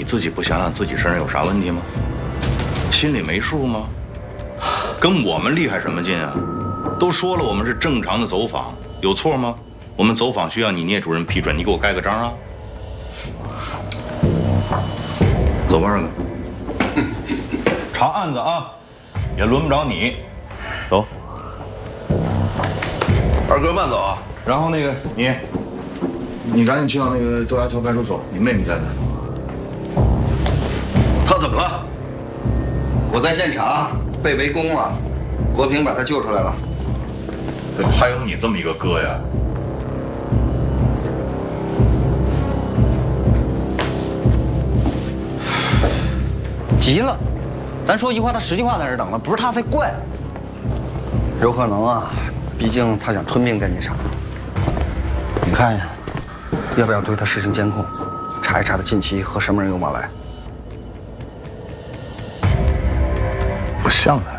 你自己不想想自己身上有啥问题吗？心里没数吗？跟我们厉害什么劲啊？都说了我们是正常的走访，有错吗？我们走访需要你聂主任批准，你给我盖个章啊。走吧，二哥。查案子啊，也轮不着你。走。 二哥慢走啊。 然后那个你赶紧去到那个豆芽桥派出所，你妹妹在哪？ 他怎么了？ 我在现场被围攻了，国平把他救出来了。 还有你这么一个哥呀？ 急了，咱说一句话，他10句话在这等了，不是他才怪。 有可能啊，毕竟他想吞并电机厂。你看呀，要不要对他实行监控，查一查他近期和什么人有往来？ 不像他。